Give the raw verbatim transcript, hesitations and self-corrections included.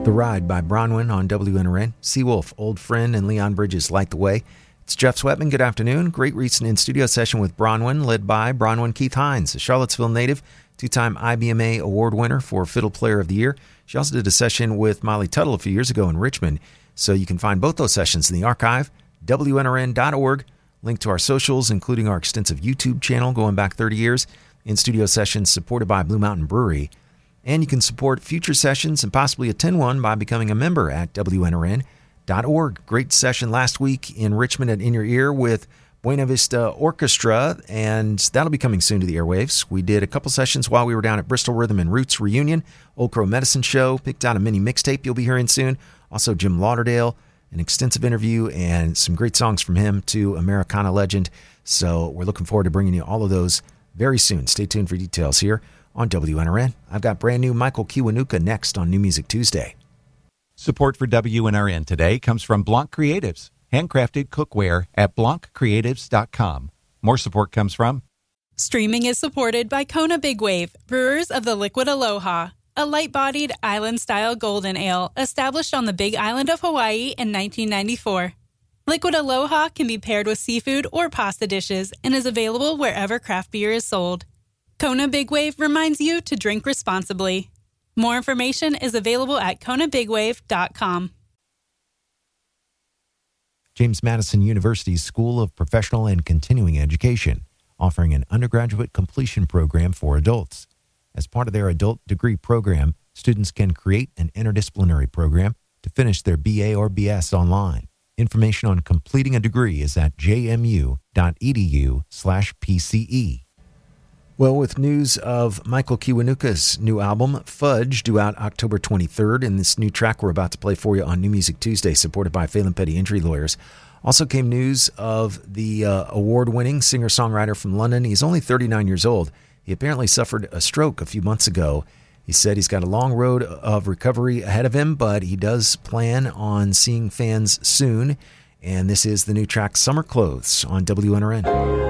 The Ride by Bronwyn on W N R N. Seawolf, Old Friend, and Leon Bridges Light the Way. It's Jeff Sweatman. Good afternoon. Great recent in-studio session with Bronwyn, led by Bronwyn Keith Hines, a Charlottesville native, two-time I B M A award winner for Fiddle Player of the Year. She also did a session with Molly Tuttle a few years ago in Richmond. So you can find both those sessions in the archive, W N R N dot org. Link to our socials, including our extensive YouTube channel going back thirty years. In-studio sessions supported by Blue Mountain Brewery. And you can support future sessions and possibly attend one by becoming a member at W N R N dot org. Great session last week in Richmond at In Your Ear with Buena Vista Orchestra, and that'll be coming soon to the airwaves. We did a couple sessions while we were down at Bristol Rhythm and Roots Reunion, Old Crow Medicine Show, picked out a mini mixtape you'll be hearing soon. Also Jim Lauderdale, an extensive interview and some great songs from him to Americana legend. So we're looking forward to bringing you all of those very soon. Stay tuned for details here on W N R N. I've got brand new Michael Kiwanuka next on New Music Tuesday. Support for W N R N today comes from Blanc Creatives, handcrafted cookware at blanc creatives dot com. More support comes from... Streaming is supported by Kona Big Wave, brewers of the Liquid Aloha, a light-bodied island-style golden ale established on the Big Island of Hawaii in nineteen ninety-four. Liquid Aloha can be paired with seafood or pasta dishes and is available wherever craft beer is sold. Kona Big Wave reminds you to drink responsibly. More information is available at kona big wave dot com. James Madison University's School of Professional and Continuing Education, offering an undergraduate completion program for adults. As part of their adult degree program, students can create an interdisciplinary program to finish their B A or B S online. Information on completing a degree is at j m u dot e d u slash p c e. Well, with news of Michael Kiwanuka's new album, Fudge, due out October twenty-third, and this new track we're about to play for you on New Music Tuesday, supported by Phelan Petty Injury Lawyers. Also came news of the uh, award-winning singer-songwriter from London. He's only thirty-nine years old. He apparently suffered a stroke a few months ago. He said he's got a long road of recovery ahead of him, but he does plan on seeing fans soon. And this is the new track, Summer Clothes, on W N R N.